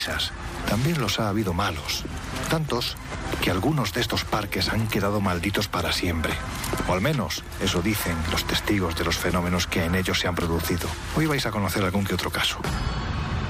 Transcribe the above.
también los ha habido malos. Tantos que algunos de estos parques han quedado malditos para siempre. O al menos eso dicen los testigos de los fenómenos que en ellos se han producido. Hoy vais a conocer algún que otro caso.